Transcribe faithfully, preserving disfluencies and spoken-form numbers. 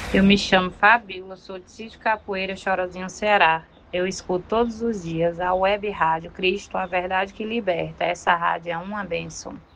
Eu me chamo Fabíola, sou de Sítio Capoeira, Chorozinho, Ceará. Eu escuto todos os dias a web rádio Cristo, a verdade que liberta. Essa rádio é uma bênção.